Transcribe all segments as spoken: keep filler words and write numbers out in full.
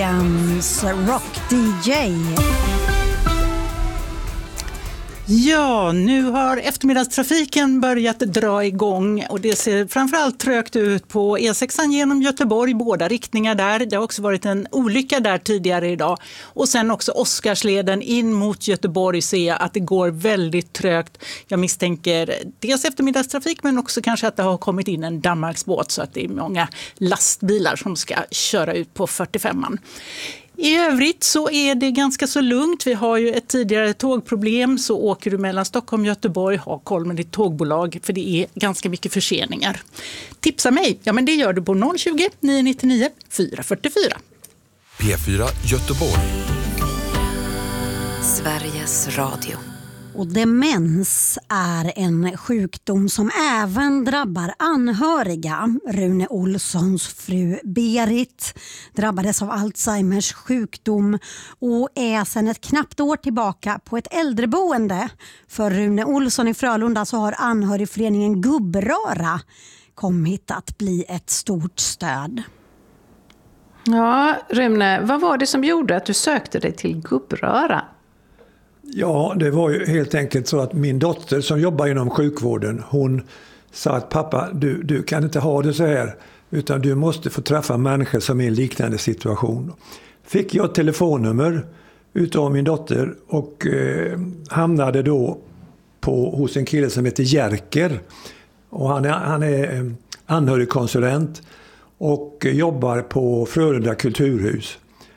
veckans rock-D J. Ja, nu har eftermiddagstrafiken börjat dra igång och det ser framförallt trögt ut på E sex genom Göteborg, båda riktningar där. Det har också varit en olycka där tidigare idag. Och sen också Oscarsleden in mot Göteborg ser jag att det går väldigt trögt. Jag misstänker dels eftermiddagstrafik men också kanske att det har kommit in en Danmarksbåt så att det är många lastbilar som ska köra ut på fyrtiofemman. I övrigt så är det ganska så lugnt. Vi har ju ett tidigare tågproblem, så åker du mellan Stockholm och Göteborg, ha koll med ditt tågbolag för det är ganska mycket förseningar. Tipsa mig, ja men det gör du på noll tjugo, nio nio nio, fyra fyra fyra. P fyra Göteborg. Sveriges Radio. Och demens är en sjukdom som även drabbar anhöriga. Rune Olssons fru Berit drabbades av Alzheimers sjukdom och är sedan ett knappt år tillbaka på ett äldreboende. För Rune Olsson i Frölunda så har anhörigföreningen Gubbröra kommit att bli ett stort stöd. Ja, Rune, vad var det som gjorde att du sökte dig till Gubbröra? Ja, det var ju helt enkelt så att min dotter som jobbar inom sjukvården, hon sa att pappa, du, du kan inte ha det så här utan du måste få träffa människor som är i en liknande situation. Fick jag telefonnummer utav min dotter och eh, hamnade då på, hos en kille som heter Jerker. Och han är, han är eh, anhörigkonsulent och jobbar på Frölunda kulturhus.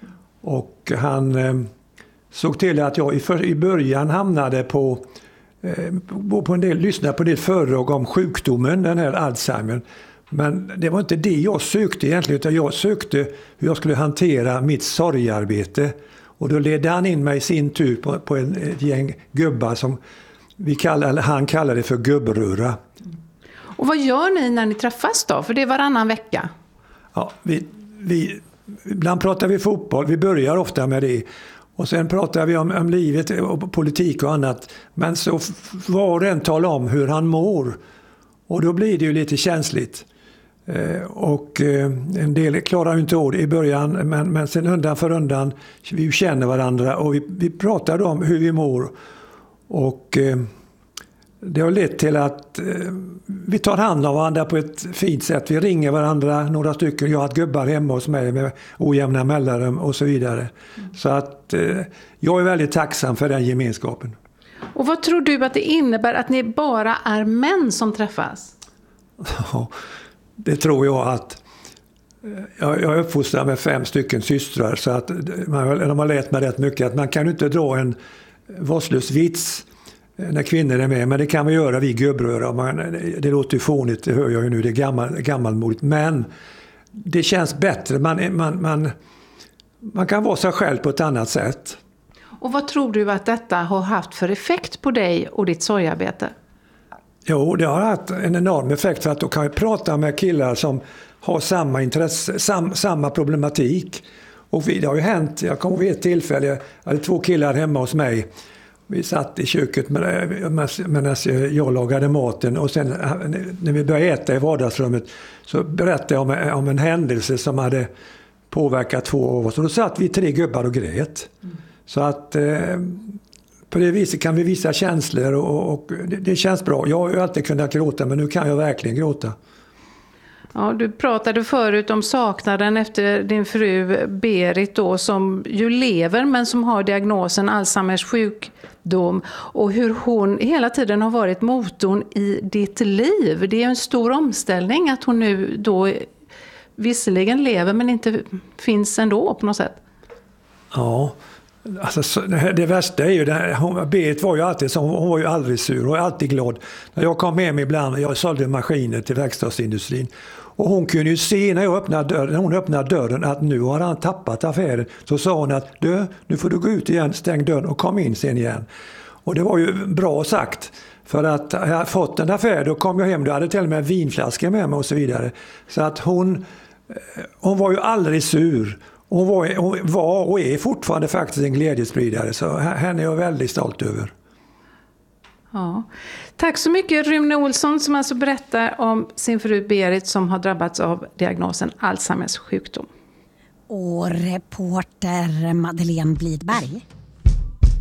Och han... Eh, såg till att jag i, för, i början hamnade på, eh, på en del, lyssnade på det föredrag om sjukdomen, den här Alzheimer. Men det var inte det jag sökte egentligen, utan jag sökte hur jag skulle hantera mitt sorgarbete. Och då ledde han in mig i sin tur på, på en, ett gäng gubbar som vi kallar, eller han kallade det för Gubbröra. Och vad gör ni när ni träffas då? För det är varannan vecka. Ja, vi, vi, ibland pratar vi fotboll, vi börjar ofta med det. Och sen pratar vi om, om livet och politik och annat. Men så var och en talar om hur han mår. Och då blir det ju lite känsligt. Eh, och eh, en del klarar ju inte ord i början. Men, men sen undan för undan, vi känner varandra. Och vi, vi pratar om hur vi mår. Och eh, det har lett till att eh, vi tar hand om varandra på ett fint sätt. Vi ringer varandra, några stycken. Jag har haft gubbar hemma hos mig med ojämna mellanrum och så vidare. Mm. Så att eh, jag är väldigt tacksam för den gemenskapen. Och vad tror du att det innebär att ni bara är män som träffas? Ja, det tror jag att jag, jag är uppfostrad med fem stycken systrar så att man, de har lärt mig rätt mycket att man kan inte dra en vårdslös vits när kvinnor är med, men det kan vi göra vi gubbröra. Man, det låter ju fånigt, det hör jag ju nu, det är gammal, gammalmodigt, men det känns bättre. Man, man, man, man kan vara sig själv på ett annat sätt. Och vad tror du att detta har haft för effekt på dig och ditt sorgarbete? Jo, det har haft en enorm effekt för att då kan jag prata med killar som har samma intresse, sam, samma problematik. Och det har ju hänt, jag kommer vid ett tillfälle, jag hade två killar hemma hos mig. Vi satt i köket medan jag lagade maten och sen när vi började äta i vardagsrummet så berättade jag om, om en händelse som hade påverkat två av oss. Och då satt vi tre gubbar och grät. Mm. Så att eh, på det viset kan vi visa känslor och, och det, det känns bra. Jag har ju alltid kunnat gråta men nu kan jag verkligen gråta. Ja, du pratade förut om saknaden efter din fru Berit då, som ju lever men som har diagnosen Alzheimers sjukdom och hur hon hela tiden har varit motorn i ditt liv. Det är en stor omställning att hon nu då visserligen lever men inte finns ändå på något sätt. Ja, alltså, det värsta är ju det, hon, Berit var ju alltid så, hon var ju aldrig sur, hon var alltid glad. När jag kom hem ibland, jag sålde maskiner till verkstadsindustrin och hon kunde ju se när jag öppnade dörren, när hon öppnade dörren att nu har han tappat affären. Så sa hon att du, nu får du gå ut igen, stäng dörren och kom in sen igen. Och det var ju bra sagt. För att jag fått en affär, då kom jag hem, då hade till och med vinflaskor med mig och så vidare. Så att hon, hon var ju aldrig sur. Hon var, hon var och är fortfarande faktiskt en glädjespridare, så henne är jag väldigt stolt över. Ja. Tack så mycket Rune Olsson som alltså berättar om sin fru Berit som har drabbats av diagnosen Alzheimers sjukdom. och reporter Madeleine Blidberg.